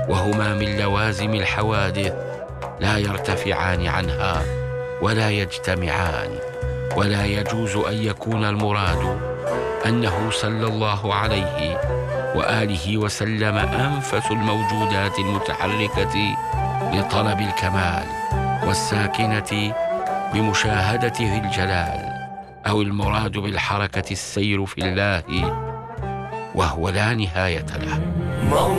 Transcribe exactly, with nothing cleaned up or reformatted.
وهما من لوازم الحوادث لا يرتفعان عنها ولا يجتمعان، ولا يجوز أن يكون المراد أنه صلى الله عليه وآله وسلم أنفس الموجودات المتحركة لطلب الكمال والساكنة بمشاهدة ذي الجلال، أو المراد بالحركة السير في الله وهو لا نهاية له.